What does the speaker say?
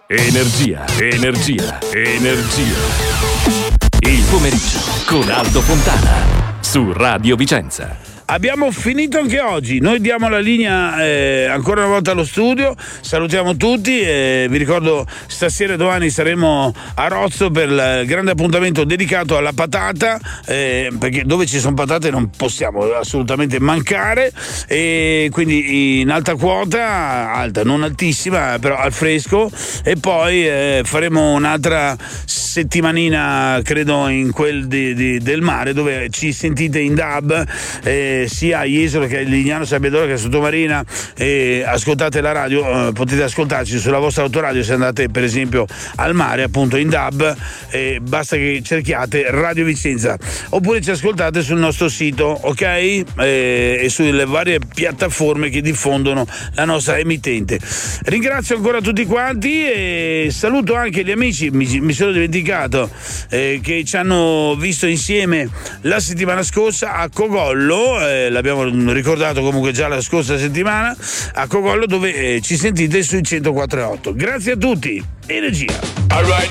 Energia. Il pomeriggio con Aldo Fontana su Radio Vicenza. Abbiamo finito anche oggi, noi diamo la linea ancora una volta allo studio, salutiamo tutti e vi ricordo stasera e domani saremo a Rozzo per il grande appuntamento dedicato alla patata, perché dove ci sono patate non possiamo assolutamente mancare, e quindi in alta quota, alta, non altissima, però al fresco, e poi faremo un'altra settimanina credo in quel del mare, dove ci sentite in DAB, sia a Jesolo che a Lignano Sabbiadoro che a Sottomarina, e ascoltate la radio, potete ascoltarci sulla vostra autoradio se andate per esempio al mare, appunto in DAB, basta che cerchiate Radio Vicenza, oppure ci ascoltate sul nostro sito, ok? E sulle varie piattaforme che diffondono la nostra emittente. Ringrazio ancora tutti quanti e saluto anche gli amici, mi sono dimenticato, che ci hanno visto insieme la settimana scorsa a Cogollo, l'abbiamo ricordato comunque già la scorsa settimana, a Cogollo, dove ci sentite sui 104.8. Grazie a tutti, energia. All right.